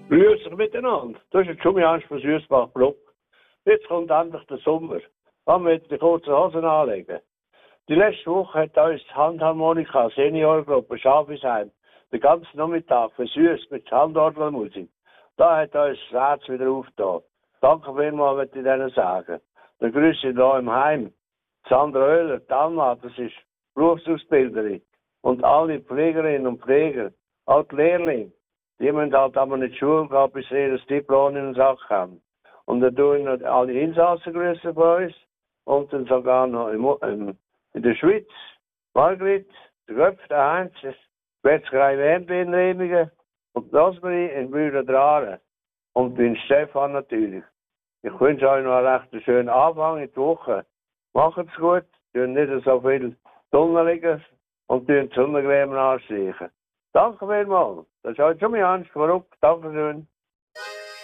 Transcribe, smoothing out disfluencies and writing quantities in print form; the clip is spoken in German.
Grüß euch miteinander. Das ist schon Jan von Süßbach-Bruck. Jetzt kommt endlich der Sommer. Dann wird die kurzen Hosen anlegen. Die letzte Woche hat uns die Handharmonika Seniorgruppe Schafisheim den ganzen Nachmittag versüßt mit Handorgelmusik. Da hat uns das Herz wieder aufgetan. Danke vielmals, möchte ich denen sagen. Dann grüße ich hier im Heim Sandra Oehler, die Alma, das ist Berufsausbilderin. Und alle Pflegerinnen und Pfleger, auch die Lehrlinge. Die müssen halt aber nicht zur Schule gehen, bis sie ihr Diplom in den Sack haben. Und dann tun wir alle Insassen grüßen bei uns. Und dann sogar noch in der Schweiz, Margrit, der Göpf, der Heinz, die Metzgerei Wendli in Remigen und die Rosmarie in Bühlen-Draren. Und den Stefan natürlich. Ich wünsche euch noch einen recht schönen Anfang in die Woche. Macht's gut, tun nicht so viel Tunnel liegen und tun die Sonnencreme anstreichen. Danke vielmals. Das ist heute schon mein Ernst. Dankeschön.